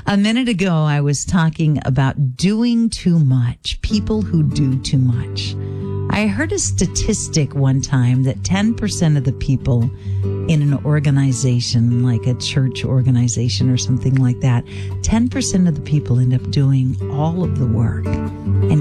A minute ago, I was talking about doing too much, people who do too much. I heard a statistic one time that 10% of the people in an organization, like a church organization or something like that, 10% of the people end up doing all of the work. And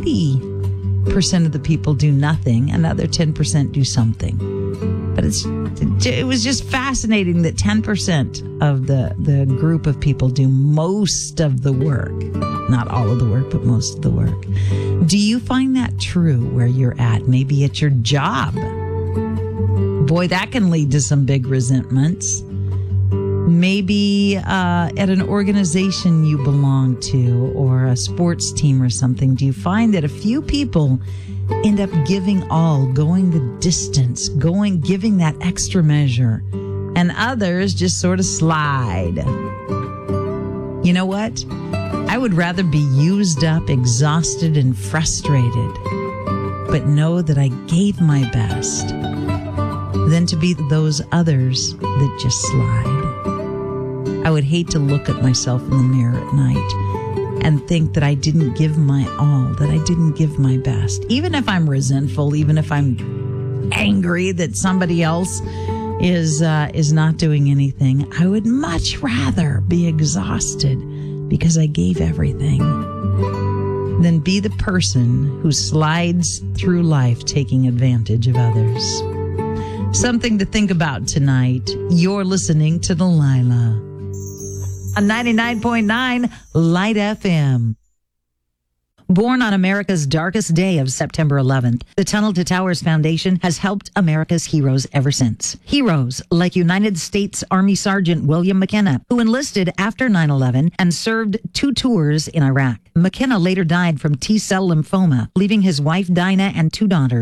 80% of the people do nothing, another 10% do something. But it was just fascinating that 10% of the group of people do most of the work. Not all of the work, but most of the work. Do you find that true where you're at? Maybe at your job. Boy, that can lead to some big resentments. Maybe at an organization you belong to or a sports team or something. Do you find that a few people end up giving all, going the distance, giving that extra measure, and others just sort of slide? You know what? I would rather be used up, exhausted, and frustrated, but know that I gave my best than to be those others that just slide. I would hate to look at myself in the mirror at night and think that I didn't give my all, that I didn't give my best. Even if I'm resentful, even if I'm angry that somebody else is not doing anything, I would much rather be exhausted because I gave everything than be the person who slides through life taking advantage of others. Something to think about tonight. You're listening to Delilah on 99.9 Light FM. Born on America's darkest day of September 11th, the Tunnel to Towers Foundation has helped America's heroes ever since. Heroes like United States Army Sergeant William McKenna, who enlisted after 9/11 and served 2 tours in Iraq. McKenna later died from T-cell lymphoma, leaving his wife Dinah and 2 daughters.